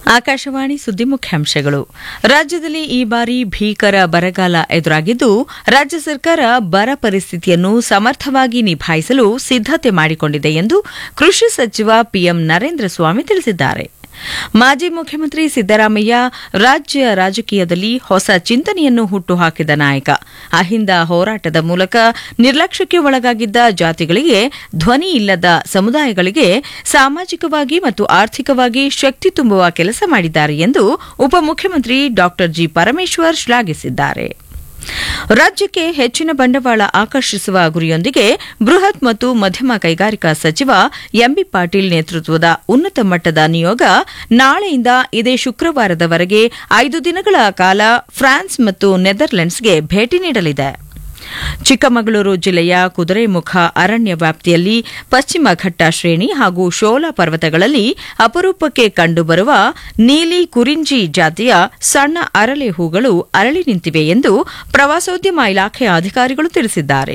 ಆಕಾಶವಾಣಿ ಸುದ್ದಿ ಮುಖ್ಯಾಂಶಗಳು. ರಾಜ್ಯದಲ್ಲಿ ಈ ಬಾರಿ ಭೀಕರ ಬರಗಾಲ ಎದುರಾಗಿದ್ದು, ರಾಜ್ಯ ಸರ್ಕಾರ ಬರ ಪರಿಸ್ಥಿತಿಯನ್ನು ಸಮರ್ಥವಾಗಿ ನಿಭಾಯಿಸಲು ಸಿದ್ದತೆ ಮಾಡಿಕೊಂಡಿದೆ ಎಂದು ಕೃಷಿ ಸಚಿವ ಪಿಎಂ ನರೇಂದ್ರ ಸ್ವಾಮಿ ತಿಳಿಸಿದ್ದಾರೆ. ಮಾಜಿ ಮುಖ್ಯಮಂತ್ರಿ ಸಿದ್ದರಾಮಯ್ಯ ರಾಜ್ಯ ರಾಜಕೀಯದಲ್ಲಿ ಹೊಸ ಚಿಂತನೆಯನ್ನು ಹುಟ್ಟುಹಾಕಿದ ನಾಯಕ. ಅಹಿಂದ ಹೋರಾಟದ ಮೂಲಕ ನಿರ್ಲಕ್ಷ್ಯಕ್ಕೆ ಒಳಗಾಗಿದ್ದ ಜಾತಿಗಳಿಗೆ, ಧ್ವನಿ ಇಲ್ಲದ ಸಮುದಾಯಗಳಿಗೆ ಸಾಮಾಜಿಕವಾಗಿ ಮತ್ತು ಆರ್ಥಿಕವಾಗಿ ಶಕ್ತಿ ತುಂಬುವ ಕೆಲಸ ಮಾಡಿದ್ದಾರೆ ಎಂದು ಉಪಮುಖ್ಯಮಂತ್ರಿ ಡಾ ಜಿ ಪರಮೇಶ್ವರ್ ಶ್ಲಾಘಿಸಿದ್ದಾರೆ. ರಾಜ್ಯಕ್ಕೆ ಹೆಚ್ಚಿನ ಬಂಡವಾಳ ಆಕರ್ಷಿಸುವ ಗುರಿಯೊಂದಿಗೆ ಬೃಹತ್ ಮತ್ತು ಮಧ್ಯಮ ಕೈಗಾರಿಕಾ ಸಚಿವ ಎಂಬಿ ಪಾಟೀಲ್ ನೇತೃತ್ವದ ಉನ್ನತ ಮಟ್ಟದ ನಿಯೋಗ ನಾಳೆಯಿಂದ ಇದೇ ಶುಕ್ರವಾರದವರೆಗೆ 5 ದಿನಗಳ ಕಾಲ ಫ್ರಾನ್ಸ್ ಮತ್ತು ನೆದರ್ಲೆಂಡ್ಸ್ಗೆ ಭೇಟಿ ನೀಡಲಿದೆ. ಚಿಕ್ಕಮಗಳೂರು ಜಿಲ್ಲೆಯ ಕುದುರೆಮುಖ ಅರಣ್ಯ ವ್ಯಾಪ್ತಿಯಲ್ಲಿ ಪಶ್ಚಿಮ ಘಟ್ಟ ಶ್ರೇಣಿ ಹಾಗೂ ಶೋಲಾ ಪರ್ವತಗಳಲ್ಲಿ ಅಪರೂಪಕ್ಕೆ ಕಂಡುಬರುವ ನೀಲಿ ಕುರಿಂಜಿ ಜಾತಿಯ ಸಣ್ಣ ಅರಳೆ ಹೂಗಳು ಅರಳಿ ನಿಂತಿವೆ ಎಂದು ಪ್ರವಾಸೋದ್ಯಮ ಇಲಾಖೆಯ ಅಧಿಕಾರಿಗಳು ತಿಳಿಸಿದ್ದಾರೆ.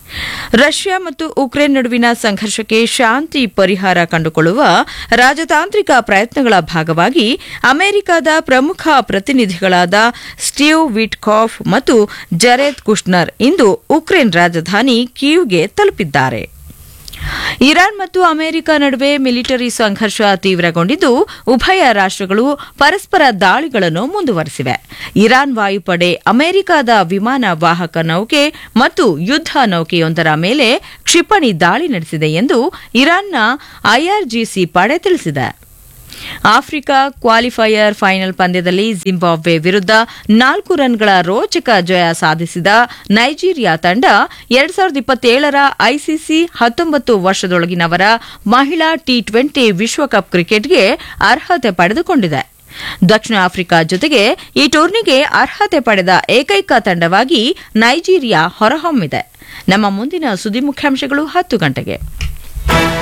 ರಷ್ಯಾ ಮತ್ತು ಉಕ್ರೇನ್ ನಡುವಿನ ಸಂಘರ್ಷಕ್ಕೆ ಶಾಂತಿ ಪರಿಹಾರ ಕಂಡುಕೊಳ್ಳುವ ರಾಜತಾಂತ್ರಿಕ ಪ್ರಯತ್ನಗಳ ಭಾಗವಾಗಿ ಅಮೆರಿಕದ ಪ್ರಮುಖ ಪ್ರತಿನಿಧಿಗಳಾದ ಸ್ಟೀವ್ ವಿಟ್ಕಾಫ್ ಮತ್ತು ಜರೇದ್ ಕುಶ್ನರ್ ಇಂದು ಉಕ್ರೇನ್ ರಾಜಧಾನಿ ಕೀವ್ಗೆ ತಲುಪಿದ್ದಾರೆ. ಇರಾನ್ ಮತ್ತು ಅಮೆರಿಕ ನಡುವೆ ಮಿಲಿಟರಿ ಸಂಘರ್ಷ ತೀವ್ರಗೊಂಡಿದ್ದು, ಉಭಯ ರಾಷ್ಟಗಳು ಪರಸ್ಪರ ದಾಳಿಗಳನ್ನು ಮುಂದುವರೆಸಿವೆ. ಇರಾನ್ ವಾಯುಪಡೆ ಅಮೆರಿಕದ ವಿಮಾನ ವಾಹಕ ನೌಕೆ ಮತ್ತು ಯುದ್ದ ನೌಕೆಯೊಂದರ ಮೇಲೆ ಕ್ಷಿಪಣಿ ದಾಳಿ ನಡೆಸಿದೆ ಎಂದು ಇರಾನ್ನ ಐಆರ್ಜಿಸಿ ಪಡೆ ತಿಳಿಸಿದೆ. ಆಫ್ರಿಕಾ ಕ್ವಾಲಿಫೈಯರ್ ಫೈನಲ್ ಪಂದ್ಯದಲ್ಲಿ ಜಿಂಬಾಬ್ವೆ ವಿರುದ್ಧ 4 ರನ್ಗಳ ರೋಚಕ ಜಯ ಸಾಧಿಸಿದ ನೈಜೀರಿಯಾ ತಂಡ 2027ರ ಐಸಿಸಿ 19 ವರ್ಷದೊಳಗಿನವರ ಮಹಿಳಾ ಟಿ20 ವಿಶ್ವಕಪ್ ಕ್ರಿಕೆಟ್ಗೆ ಅರ್ಹತೆ ಪಡೆದುಕೊಂಡಿದೆ. ದಕ್ಷಿಣ ಆಫ್ರಿಕಾ ಜೊತೆಗೆ ಈ ಟೂರ್ನಿಗೆ ಅರ್ಹತೆ ಪಡೆದ ಏಕೈಕ ತಂಡವಾಗಿ ನೈಜೀರಿಯಾ ಹೊರಹೊಮ್ಮಿದೆ. ನಮ್ಮ ಮುಂದಿನ ಸುದ್ದಿ ಮುಖ್ಯಾಂಶಗಳು 10 ಗಂಟೆಗೆ.